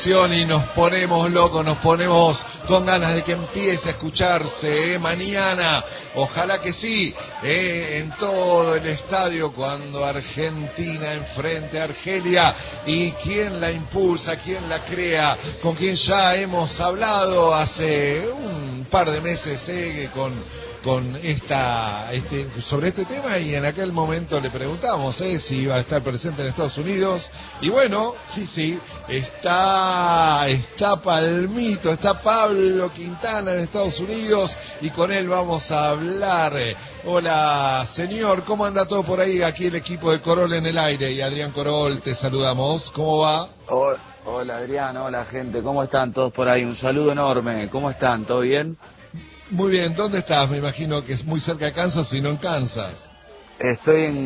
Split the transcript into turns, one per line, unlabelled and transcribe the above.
Y nos ponemos locos, nos ponemos con ganas de que empiece a escucharse mañana, ojalá que sí, en todo el estadio cuando Argentina enfrente a Argelia. Y quién la impulsa, quién la crea, con quien ya hemos hablado hace un par de meses sobre este tema, y en aquel momento le preguntamos si iba a estar presente en Estados Unidos, y bueno, sí, está Palmito, está Pablo Quintana en Estados Unidos, y con él vamos a hablar. Hola señor, ¿cómo anda todo por ahí? Aquí el equipo de Corol en el aire, y Adrián Corol, te saludamos, ¿cómo va?
Hola Adrián, hola gente, ¿cómo están todos por ahí? Un saludo enorme, ¿cómo están? ¿Todo bien?
Muy bien, ¿dónde estás? Me imagino que es muy cerca de Kansas, si no en Kansas.
Estoy en